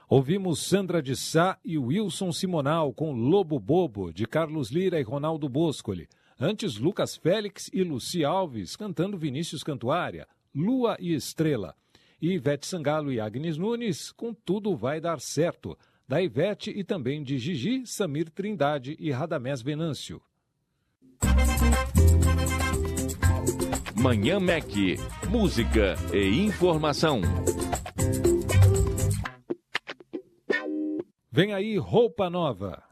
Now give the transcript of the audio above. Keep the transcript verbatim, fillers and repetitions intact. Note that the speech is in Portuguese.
Ouvimos Sandra de Sá e Wilson Simonal com Lobo Bobo, de Carlos Lira e Ronaldo Boscoli. Antes, Lucas Félix e Luci Alves cantando Vinícius Cantuária, Lua e Estrela. E Ivete Sangalo e Agnes Nunes com Tudo Vai Dar Certo, da Ivete e também de Gigi, Samir Trindade e Radamés Venâncio. Manhã Mac, música e informação. Vem aí Roupa Nova.